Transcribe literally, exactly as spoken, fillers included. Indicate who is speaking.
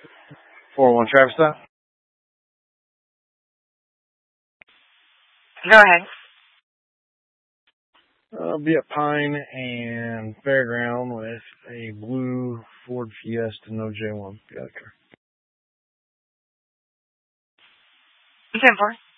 Speaker 1: four one Travis stop.
Speaker 2: Go ahead.
Speaker 1: I'll be at Pine and Fairground with a blue Ford Fiesta, no J one. Got a car.
Speaker 2: ten four.